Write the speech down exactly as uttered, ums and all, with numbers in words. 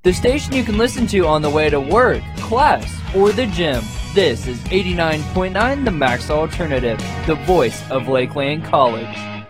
the station you can listen to on the way to work, class, or the gym. This is eighty-nine point nine The Max Alternative, the voice of Lakeland College.